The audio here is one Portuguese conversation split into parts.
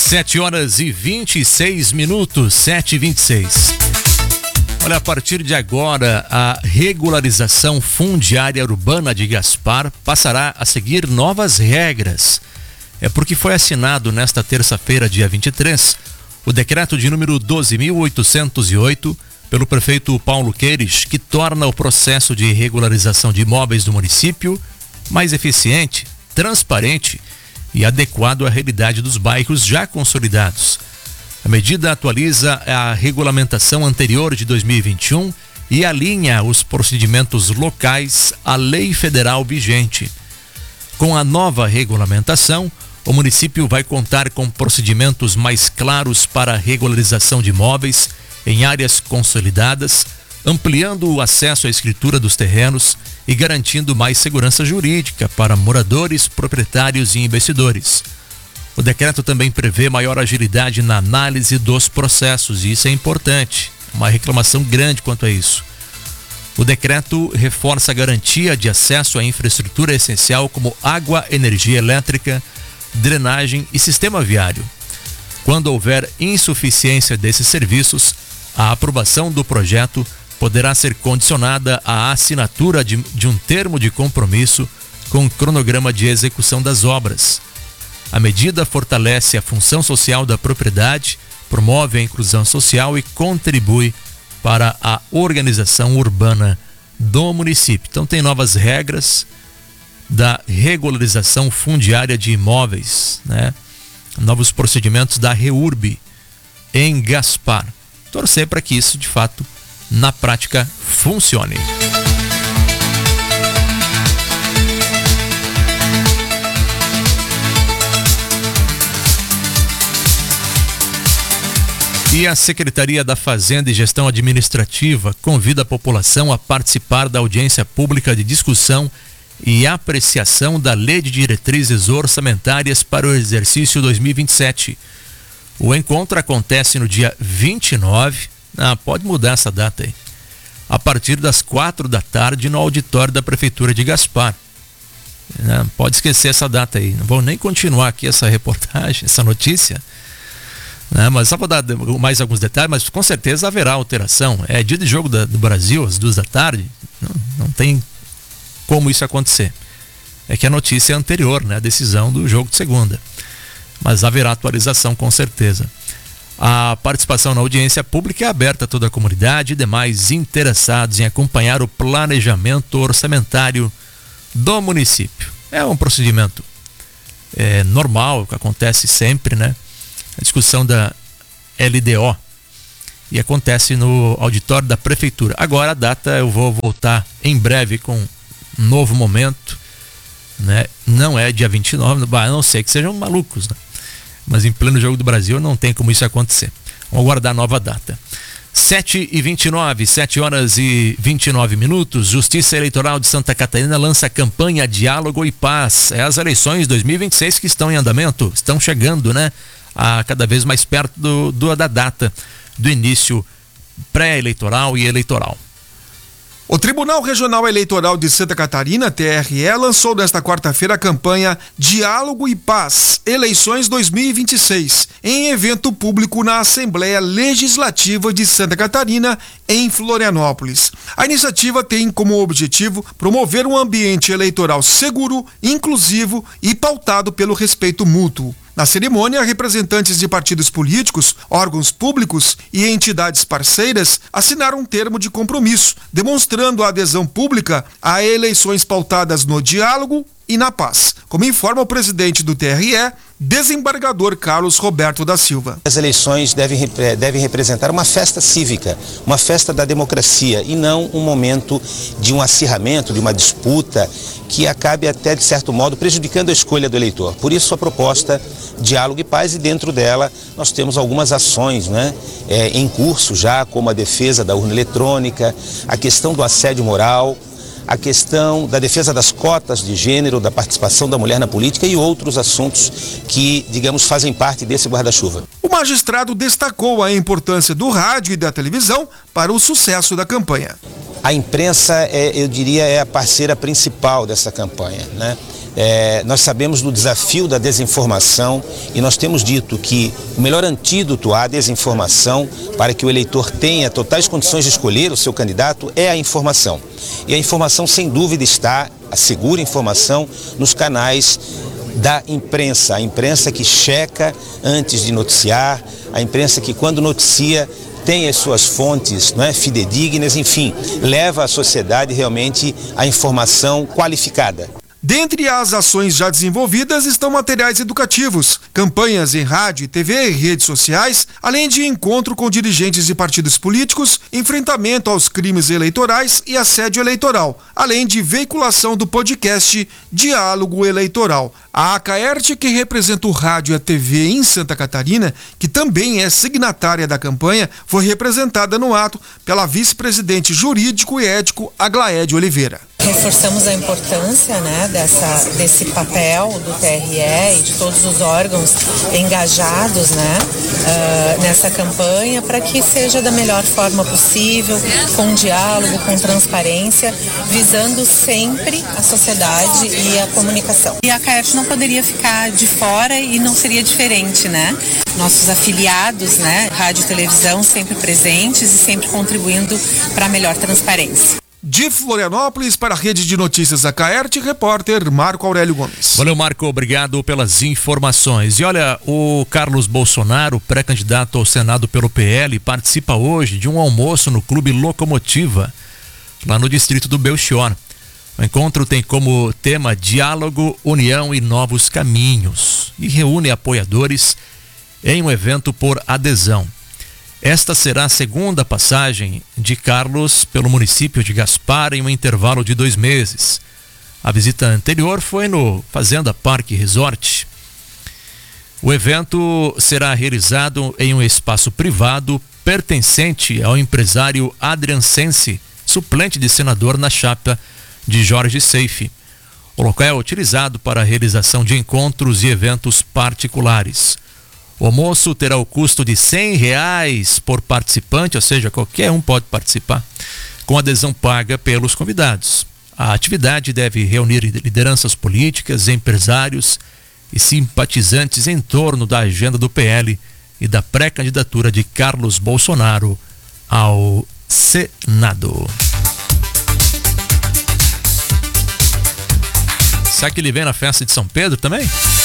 7h26, 7h26. Olha, a partir de agora, a regularização fundiária urbana de Gaspar passará a seguir novas regras. É porque foi assinado nesta terça-feira, dia 23, o decreto de número 12.808 pelo prefeito Paulo Queires, que torna o processo de regularização de imóveis do município mais eficiente, transparente e adequado à realidade dos bairros já consolidados. A medida atualiza a regulamentação anterior de 2021 e alinha os procedimentos locais à lei federal vigente. Com a nova regulamentação, o município vai contar com procedimentos mais claros para a regularização de imóveis em áreas consolidadas, ampliando o acesso à escritura dos terrenos e garantindo mais segurança jurídica para moradores, proprietários e investidores. O decreto também prevê maior agilidade na análise dos processos, e isso é importante, uma reclamação grande quanto a isso. O decreto reforça a garantia de acesso à infraestrutura essencial como água, energia elétrica, drenagem e sistema viário. Quando houver insuficiência desses serviços, a aprovação do projeto poderá ser condicionada à assinatura de um termo de compromisso com cronograma de execução das obras. A medida fortalece a função social da propriedade, promove a inclusão social e contribui para a organização urbana do município. Então tem novas regras da regularização fundiária de imóveis, né? Novos procedimentos da REURB em Gaspar. Torcer para que isso de fato na prática funcione. E a Secretaria da Fazenda e Gestão Administrativa convida a população a participar da audiência pública de discussão e apreciação da Lei de Diretrizes Orçamentárias para o exercício 2027. O encontro acontece no dia 29, pode mudar essa data aí, a partir das 4 da tarde no auditório da Prefeitura de Gaspar. Pode esquecer essa data aí, não vou nem continuar aqui essa reportagem, essa notícia. Mas só vou dar mais alguns detalhes, mas com certeza haverá alteração. É dia de jogo do Brasil, às 2 da tarde, não tem como isso acontecer. É que a notícia é anterior, né? A decisão do jogo de segunda. Mas haverá atualização com certeza. A participação na audiência pública é aberta a toda a comunidade e demais interessados em acompanhar o planejamento orçamentário do município. É um procedimento normal, que acontece sempre, né? A discussão da LDO e acontece no auditório da Prefeitura. Agora a data eu vou voltar em breve com um novo momento, né? Não é dia 29, a não ser que sejam malucos, né? Mas em pleno jogo do Brasil não tem como isso acontecer. Vamos aguardar a nova data. 7h29, 7h29. Justiça Eleitoral de Santa Catarina lança a campanha Diálogo e Paz. É as eleições 2026 que estão em andamento, estão chegando, né? Cada vez mais perto da data do início pré-eleitoral e eleitoral. O Tribunal Regional Eleitoral de Santa Catarina, TRE, lançou nesta quarta-feira a campanha Diálogo e Paz, Eleições 2026, em evento público na Assembleia Legislativa de Santa Catarina, em Florianópolis. A iniciativa tem como objetivo promover um ambiente eleitoral seguro, inclusivo e pautado pelo respeito mútuo. Na cerimônia, representantes de partidos políticos, órgãos públicos e entidades parceiras assinaram um termo de compromisso, demonstrando a adesão pública a eleições pautadas no diálogo e na paz, como informa o presidente do TRE, desembargador Carlos Roberto da Silva. As eleições devem representar uma festa cívica, uma festa da democracia e não um momento de um acirramento, de uma disputa que acabe até, de certo modo, prejudicando a escolha do eleitor. Por isso a proposta Diálogo e Paz, e dentro dela nós temos algumas ações, né, em curso já, como a defesa da urna eletrônica, a questão do assédio moral, a questão da defesa das cotas de gênero, da participação da mulher na política e outros assuntos que, digamos, fazem parte desse guarda-chuva. O magistrado destacou a importância do rádio e da televisão para o sucesso da campanha. A imprensa, eu diria, é a parceira principal dessa campanha, né? Nós sabemos do desafio da desinformação e nós temos dito que o melhor antídoto à desinformação para que o eleitor tenha totais condições de escolher o seu candidato é a informação. E a informação, sem dúvida, está, a segura informação, nos canais da imprensa. A imprensa que checa antes de noticiar, a imprensa que, quando noticia, tem as suas fontes, fidedignas, enfim, leva à sociedade realmente a informação qualificada. Dentre as ações já desenvolvidas estão materiais educativos, campanhas em rádio, TV e redes sociais, além de encontro com dirigentes de partidos políticos, enfrentamento aos crimes eleitorais e assédio eleitoral, além de veiculação do podcast Diálogo Eleitoral. A Acaerte, que representa o rádio e a TV em Santa Catarina, que também é signatária da campanha, foi representada no ato pela vice-presidente jurídico e ético Aglaede Oliveira. Reforçamos a importância, desse papel do TRE e de todos os órgãos engajados, nessa campanha, para que seja da melhor forma possível, com diálogo, com transparência, visando sempre a sociedade e a comunicação. E a Acaerte não poderia ficar de fora e não seria diferente, Nossos afiliados, rádio e televisão, sempre presentes e sempre contribuindo para a melhor transparência. De Florianópolis, para a Rede de Notícias Acaerte, repórter Marco Aurélio Gomes. Valeu, Marco, obrigado pelas informações. E olha, o Carlos Bolsonaro, pré-candidato ao Senado pelo PL, participa hoje de um almoço no Clube Locomotiva, lá no distrito do Belchior. O encontro tem como tema Diálogo, União e Novos Caminhos e reúne apoiadores em um evento por adesão. Esta será a segunda passagem de Carlos pelo município de Gaspar em um intervalo de 2 meses. A visita anterior foi no Fazenda Parque Resort. O evento será realizado em um espaço privado pertencente ao empresário Adrian Sense, suplente de senador na chapa de Jorge Seife. O local é utilizado para a realização de encontros e eventos particulares. O almoço terá o custo de R$100 por participante, ou seja, qualquer um pode participar, com adesão paga pelos convidados. A atividade deve reunir lideranças políticas, empresários e simpatizantes em torno da agenda do PL e da pré-candidatura de Carlos Bolsonaro ao Senado. Será que ele vem na festa de São Pedro também?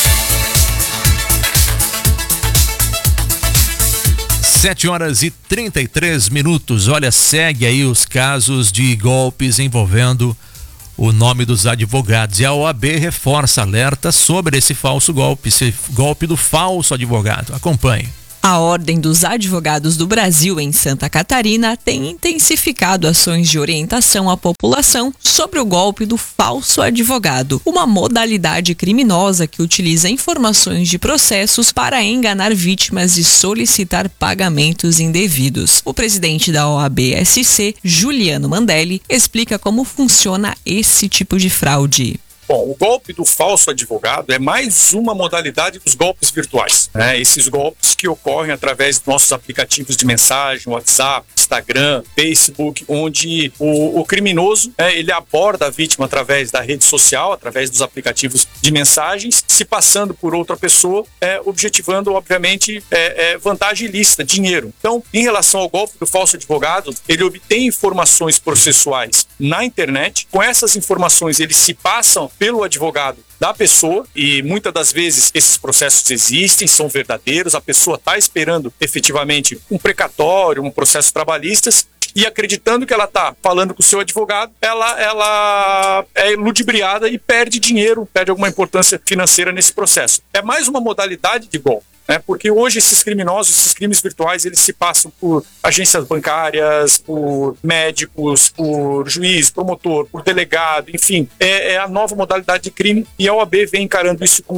7h33. Olha, segue aí os casos de golpes envolvendo o nome dos advogados. E a OAB reforça alerta sobre esse falso golpe, esse golpe do falso advogado. Acompanhe. A Ordem dos Advogados do Brasil em Santa Catarina tem intensificado ações de orientação à população sobre o golpe do falso advogado, uma modalidade criminosa que utiliza informações de processos para enganar vítimas e solicitar pagamentos indevidos. O presidente da OAB-SC, Juliano Mandelli, explica como funciona esse tipo de fraude. Bom, o golpe do falso advogado é mais uma modalidade dos golpes virtuais, Esses golpes que ocorrem através dos nossos aplicativos de mensagem, WhatsApp, Instagram, Facebook, onde o criminoso, ele aborda a vítima através da rede social, através dos aplicativos de mensagens, se passando por outra pessoa, objetivando, obviamente, vantagem ilícita, dinheiro. Então, em relação ao golpe do falso advogado, ele obtém informações processuais na internet. Com essas informações, eles se passam pelo advogado da pessoa e muitas das vezes esses processos existem, são verdadeiros, a pessoa está esperando efetivamente um precatório, um processo trabalhista e acreditando que ela está falando com o seu advogado, ela é ludibriada e perde dinheiro, perde alguma importância financeira nesse processo. É mais uma modalidade de golpe. Porque hoje esses criminosos, esses crimes virtuais, eles se passam por agências bancárias, por médicos, por juiz, promotor, por delegado, enfim, é a nova modalidade de crime e a OAB vem encarando isso com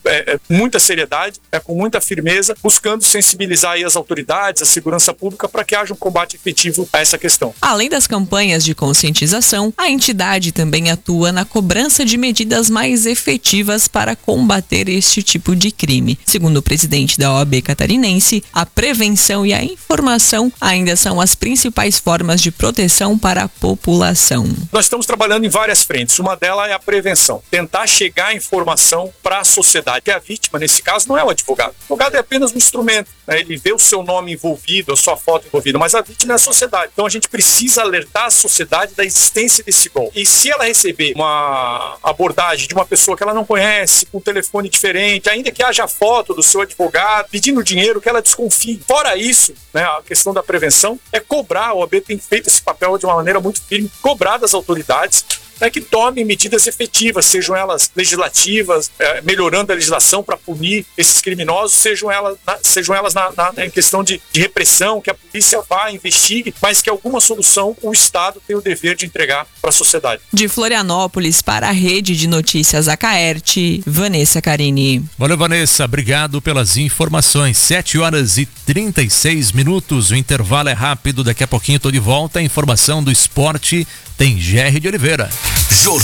muita seriedade, com muita firmeza, buscando sensibilizar aí as autoridades, a segurança pública, para que haja um combate efetivo a essa questão. Além das campanhas de conscientização, a entidade também atua na cobrança de medidas mais efetivas para combater este tipo de crime. Segundo o presidente da OAB catarinense, a prevenção e a informação ainda são as principais formas de proteção para a população. Nós estamos trabalhando em várias frentes. Uma delas é a prevenção. Tentar chegar a informação para a sociedade. Que a vítima, nesse caso, não é o advogado. O advogado é apenas um instrumento, né? Ele vê o seu nome envolvido, a sua foto envolvida, mas a vítima é a sociedade. Então a gente precisa alertar a sociedade da existência desse golpe. E se ela receber uma abordagem de uma pessoa que ela não conhece, com um telefone diferente, ainda que haja foto do seu advogado pedindo dinheiro, que ela desconfie. Fora isso, né, a questão da prevenção é cobrar. A OAB tem feito esse papel de uma maneira muito firme, cobrar das autoridades que tomem medidas efetivas, sejam elas legislativas, melhorando a legislação para punir esses criminosos, sejam elas em questão de repressão, que a polícia vá, investigue, mas que alguma solução o Estado tem o dever de entregar para a sociedade. De Florianópolis para a Rede de Notícias Acaerte, Vanessa Carini. Valeu, Vanessa, obrigado pelas informações. 7h36, o intervalo é rápido, daqui a pouquinho estou de volta. A informação do esporte tem Gerry de Oliveira. Jornal